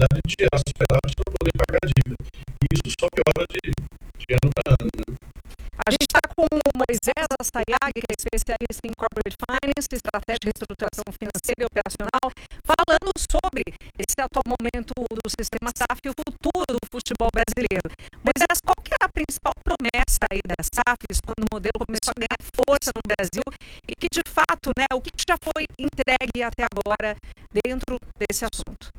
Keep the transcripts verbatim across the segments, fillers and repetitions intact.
possibilidade de gerar superávit para poder pagar a dívida. E isso só piora de, de ano para ano, né? A gente está com o Moisés Assayag, que é especialista em Corporate Finance, estratégia de reestruturação financeira e operacional, falando sobre esse atual momento do sistema S A F e o futuro do futebol brasileiro. Moisés, qual que é a principal promessa aí das S A Fs quando o modelo começou a ganhar força no Brasil e que, de fato, né, o que já foi entregue até agora dentro desse assunto?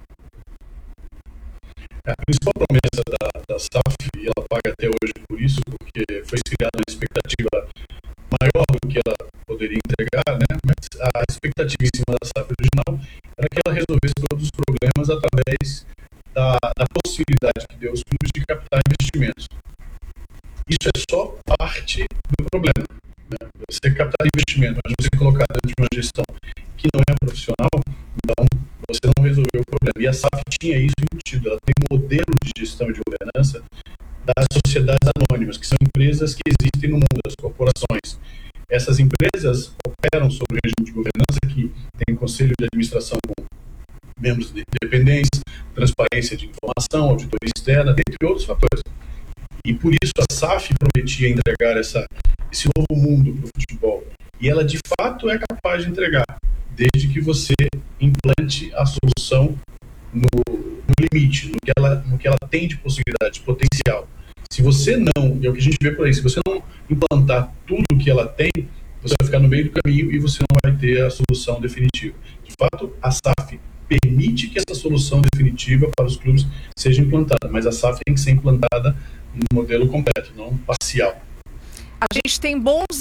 A principal promessa da, da S A F, e ela paga até hoje por isso, porque foi criada uma expectativa maior do que ela poderia entregar, né? Mas a expectativa em cima da S A F original era que ela resolvesse todos os problemas através da, da possibilidade que deu aos clubes de captar investimentos. Isso é só parte do problema, né? Você captar investimento, mas você colocar dentro de uma gestão que não é profissional, então você não resolveu o problema. E a S A F tinha isso embutido. Ela tem um modelo de gestão e de governança das sociedades anônimas, que são empresas que existem no mundo, as corporações. Essas empresas operam sobre o regime de governança que tem conselho de administração com membros independentes, transparência de informação, auditoria externa, dentre outros fatores. E por isso a S A F prometia entregar essa, esse novo mundo para o futebol. E ela de fato é capaz de entregar, desde que você implante a solução no, no limite, no que, ela, no que ela tem de possibilidade, de potencial. Se você não, e é o que a gente vê por aí, se você não implantar tudo o que ela tem, você vai ficar no meio do caminho e você não vai ter a solução definitiva. De fato, a S A F permite que essa solução definitiva para os clubes seja implantada, mas a S A F tem que ser implantada no modelo completo, não parcial. A gente tem bons